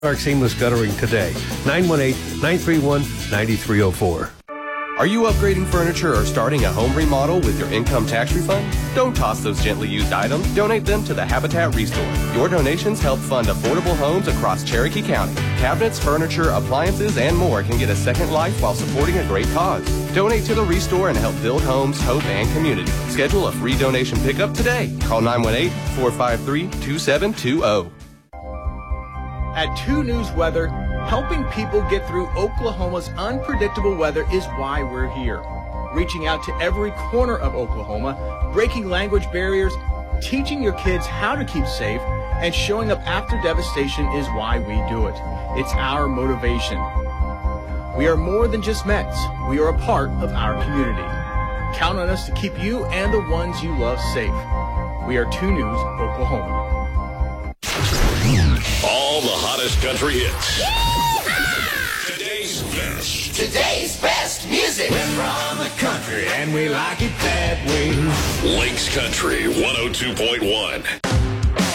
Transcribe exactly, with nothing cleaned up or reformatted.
Our seamless guttering today. nine one eight, nine three one, nine three zero four. Are you upgrading furniture or starting a home remodel with your income tax refund? Don't toss those gently used items. Donate them to the Habitat Restore. Your donations help fund affordable homes across Cherokee County. Cabinets, furniture, appliances, and more can get a second life while supporting a great cause. Donate to the Restore and help build homes, hope, and community. Schedule a free donation pickup today. Call nine one eight, four five three, two seven two zero. At two News Weather, helping people get through Oklahoma's unpredictable weather is why we're here. Reaching out to every corner of Oklahoma, breaking language barriers, teaching your kids how to keep safe, and showing up after devastation is why we do it. It's our motivation. We are more than just Mets. We are a part of our community. Count on us to keep you and the ones you love safe. We are two News Oklahoma. All the hottest country hits. Today's best. Today's best music. We're from the country and we like it that way. Lakes Country one oh two point one.